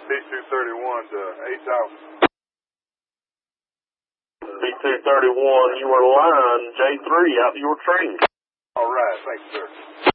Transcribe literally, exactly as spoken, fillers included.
B two thirty-one to eight thousand. B two thirty-one, you are line J three out to your train. All right, thanks, sir.